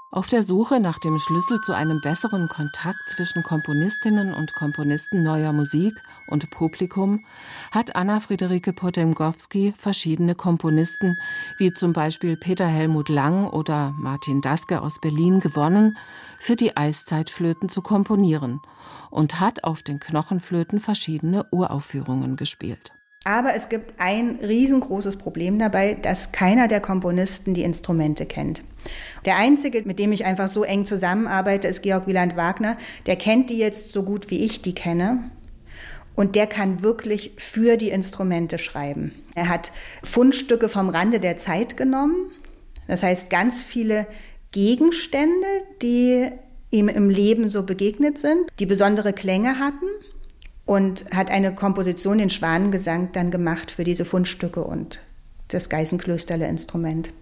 Auf der Suche nach dem Schlüssel zu einem besseren Kontakt zwischen Komponistinnen und Komponisten neuer Musik und Publikum hat Anna Friederike Potemgowski verschiedene Komponisten, wie zum Beispiel Peter Helmut Lang oder Martin Daske aus Berlin, gewonnen, für die Eiszeitflöten zu komponieren und hat auf den Knochenflöten verschiedene Uraufführungen gespielt. Aber es gibt ein riesengroßes Problem dabei, dass keiner der Komponisten die Instrumente kennt. Der Einzige, mit dem ich einfach so eng zusammenarbeite, ist Georg Wieland Wagner. Der kennt die jetzt so gut, wie ich die kenne. Und der kann wirklich für die Instrumente schreiben. Er hat Fundstücke vom Rande der Zeit genommen. Das heißt, ganz viele Gegenstände, die ihm im Leben so begegnet sind, die besondere Klänge hatten. Und hat eine Komposition, den Schwanengesang, dann gemacht für diese Fundstücke und das Geißenklösterle-Instrument.